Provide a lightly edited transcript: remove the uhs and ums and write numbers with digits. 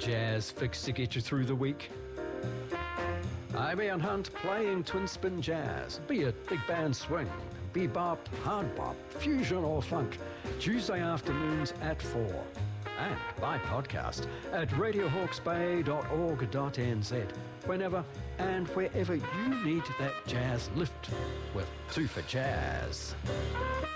jazz fix to get you through the week. I'm Ian Hunt playing twin spin jazz, be it big band swing, bebop, hard bop, fusion or funk, Tuesday afternoons at 4. And by podcast at radiohawksbay.org.nz, whenever and wherever you need that jazz lift with 2 for Jazz.